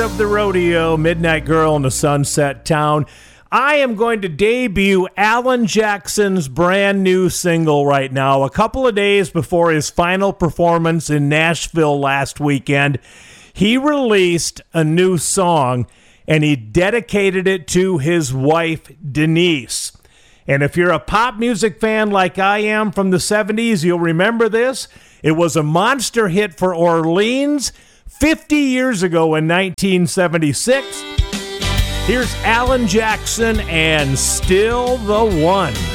Of the rodeo, Midnight Girl in the Sunset Town. I am going to debut Alan Jackson's brand new single right now, a couple of days before his final performance in Nashville last weekend. He released a new song, and he dedicated it to his wife, Denise. And if you're a pop music fan like I am from the 70s, you'll remember this. It was a monster hit for Orleans 50 years ago in 1976. Here's Alan Jackson and Still the One.